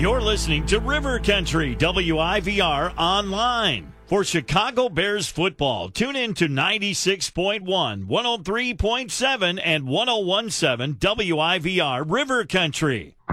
You're listening to River Country WIVR online. For Chicago Bears football, tune in to 96.1, 103.7, and 101.7 WIVR River Country.